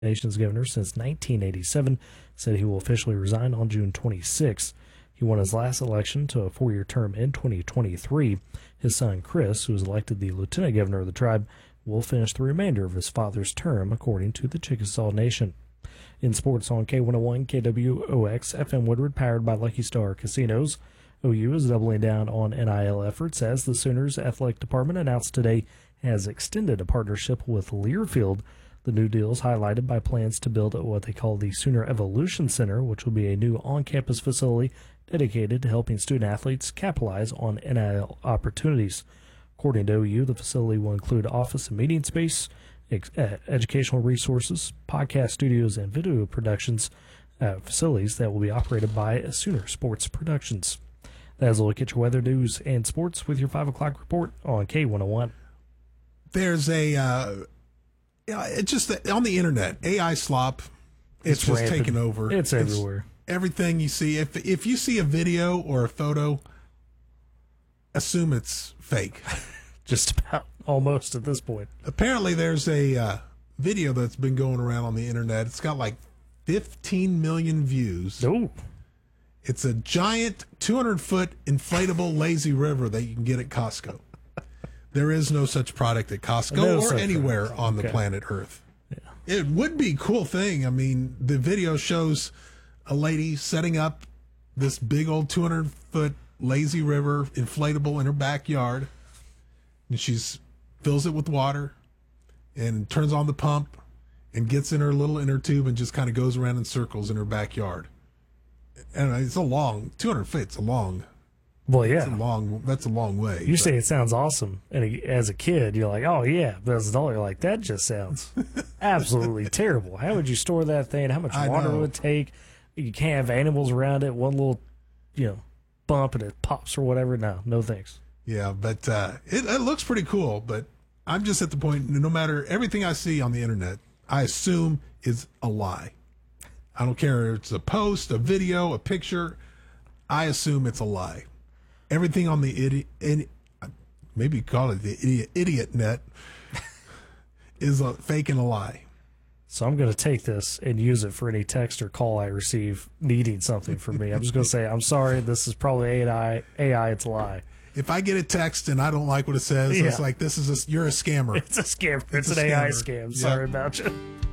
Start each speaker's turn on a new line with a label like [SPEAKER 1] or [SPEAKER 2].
[SPEAKER 1] Nation's governor since 1987, said he will officially resign on June 26. He won his last election to a 4-year term in 2023. His son, Chris, who was elected the lieutenant governor of the tribe, will finish the remainder of his father's term, according to the Chickasaw Nation. In sports on K101, KWOX, FM Woodward, powered by Lucky Star Casinos, OU is doubling down on NIL efforts as the Sooners athletic department announced today has extended a partnership with Learfield. The new deal is highlighted by plans to build what they call the Sooner Evolution Center, which will be a new on-campus facility dedicated to helping student-athletes capitalize on NIL opportunities. According to OU, the facility will include office and meeting space, educational resources, podcast studios, and video productions facilities that will be operated by Sooner Sports Productions. That's a look at your weather, news, and sports with your 5 o'clock report on K101.
[SPEAKER 2] There's it's just on the internet, AI slop. It's just
[SPEAKER 1] rampant.
[SPEAKER 2] taken over.
[SPEAKER 1] It's everywhere.
[SPEAKER 2] Everything you see, if you see a video or a photo, assume it's fake.
[SPEAKER 1] Just about almost at this point.
[SPEAKER 2] Apparently, there's a video that's been going around on the internet. It's got like 15 million views.
[SPEAKER 1] Oh.
[SPEAKER 2] It's a giant 200-foot inflatable lazy river that you can get at Costco. There is no such product at Costco or anywhere on the planet Earth.
[SPEAKER 1] Yeah.
[SPEAKER 2] It would be a cool thing. I mean, the video shows a lady setting up this big old 200-foot lazy river inflatable in her backyard, and she's fills it with water and turns on the pump and gets in her little inner tube and just kind of goes around in circles in her backyard. And it's a long 200 feet. It's a long.
[SPEAKER 1] Well, yeah,
[SPEAKER 2] that's a long way.
[SPEAKER 1] You say it sounds awesome, and as a kid, you're like, "Oh yeah," but as an adult, you're like, "That just sounds absolutely terrible." How would you store that thing? How much water would it take? You can't have animals around it. One little, bump and it pops or whatever. No thanks.
[SPEAKER 2] Yeah, but it looks pretty cool. But I'm just at the point. No matter everything I see on the internet, I assume is a lie. I don't care if it's a post, a video, a picture. I assume it's a lie. Everything on the maybe call it the idiot net is a fake and a lie.
[SPEAKER 1] So I'm going to take this and use it for any text or call I receive needing something from me. I'm just going to say, I'm sorry, this is probably AI, it's a lie.
[SPEAKER 2] If I get a text and I don't like what it says, it's like, you're a scammer.
[SPEAKER 1] It's a scammer. It's an AI scam. Sorry about you.